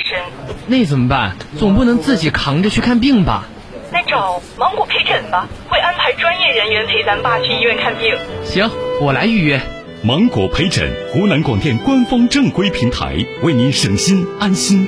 诊。 那怎么办？总不能自己扛着去看病吧？ 那找芒果陪诊吧，会安排专业人员陪咱爸去医院看病。 行，我来预约。 芒果陪诊，湖南广电官方正规平台，为您省心安心。